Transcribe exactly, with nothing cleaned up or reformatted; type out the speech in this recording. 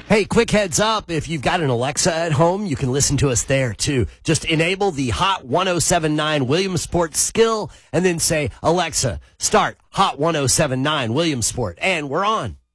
Hey, quick heads up. If you've got an Alexa at home, you can listen to us there, too. Just enable the Hot ten seventy-nine Williamsport skill and then say, Alexa, start Hot ten seventy-nine Williamsport. And we're on.